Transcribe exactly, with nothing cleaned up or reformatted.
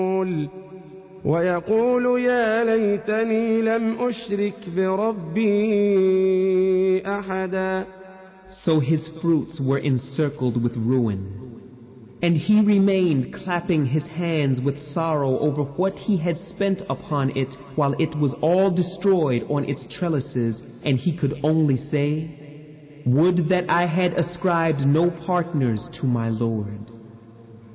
ويقول يا ليتني لم أشرك بربي أحدا. So his fruits were encircled with ruin. And he remained clapping his hands with sorrow over what he had spent upon it while it was all destroyed on its trellises, and he could only say, "Would that I had ascribed no partners to my Lord."